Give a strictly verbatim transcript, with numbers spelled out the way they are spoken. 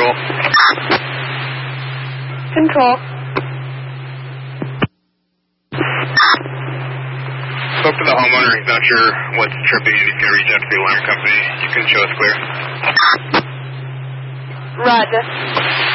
control. Control. Spoke to the homeowner. He's not sure what's tripping, and he's going to reach out to the alarm company. You can show us clear. Roger.